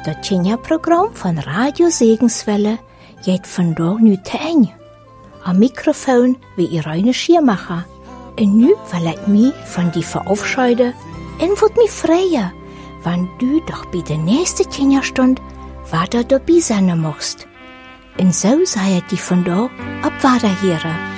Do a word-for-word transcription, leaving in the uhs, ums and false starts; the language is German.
Dat Kinderprogramm van Radio Segenswelle geht vandaag nu te eind. Am Mikrofon wie Irene Schiermacher. En nu wil ik mij van die verabschieden en wordt mij freien, wann du doch bij de nächste Kinderstund weiter dabei sein mocht. En zo sei het die vandaag op Waderheren.